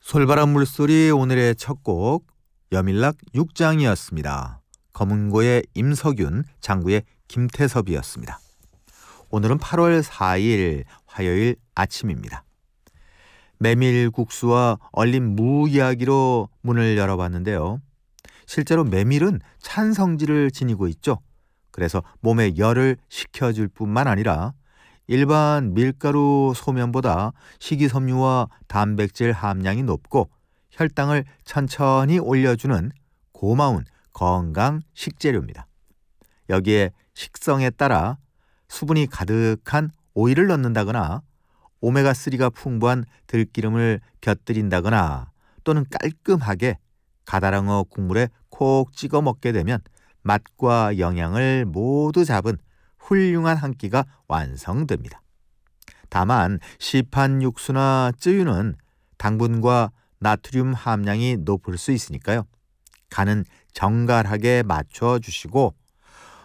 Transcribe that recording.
솔바람 물소리 오늘의 첫 곡 여밀락 6장이었습니다. 검은고의 임석윤, 장구의 김태섭이었습니다. 오늘은 8월 4일 화요일 아침입니다. 메밀국수와 얼린 무 이야기로 문을 열어봤는데요. 실제로 메밀은 찬 성질을 지니고 있죠. 그래서 몸에 열을 식혀줄 뿐만 아니라 일반 밀가루 소면보다 식이섬유와 단백질 함량이 높고 혈당을 천천히 올려주는 고마운 건강 식재료입니다. 여기에 식성에 따라 수분이 가득한 오일을 넣는다거나 오메가3가 풍부한 들기름을 곁들인다거나 또는 깔끔하게 가다랑어 국물에 콕 찍어 먹게 되면 맛과 영양을 모두 잡은 훌륭한 한 끼가 완성됩니다. 다만 시판 육수나 쯔유는 당분과 나트륨 함량이 높을 수 있으니까요. 간은 정갈하게 맞춰주시고